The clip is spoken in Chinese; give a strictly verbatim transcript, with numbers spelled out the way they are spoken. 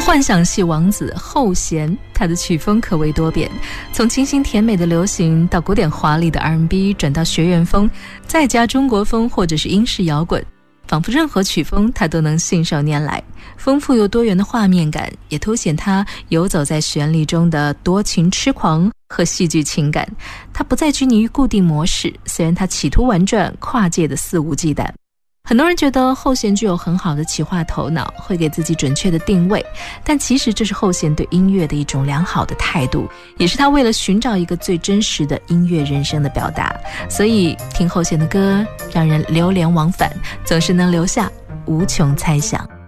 幻想系王子后弦，他的曲风可谓多变，从清新甜美的流行到古典华丽的 R and B， 转到学院风，再加中国风或者是英式摇滚，仿佛任何曲风他都能信手拈来。丰富又多元的画面感也凸显他游走在旋律中的多情痴狂和戏剧情感。他不再拘泥于固定模式，虽然他企图玩转跨界的肆无忌惮。很多人觉得后弦具有很好的企划头脑，会给自己准确的定位，但其实这是后弦对音乐的一种良好的态度，也是他为了寻找一个最真实的音乐人生的表达。所以听后弦的歌让人流连忘返，总是能留下无穷猜想。